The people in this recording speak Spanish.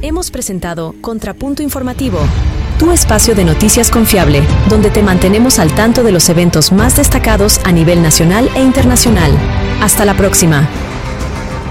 Hemos presentado Contrapunto Informativo, tu espacio de noticias confiable, donde te mantenemos al tanto de los eventos más destacados a nivel nacional e internacional. Hasta la próxima.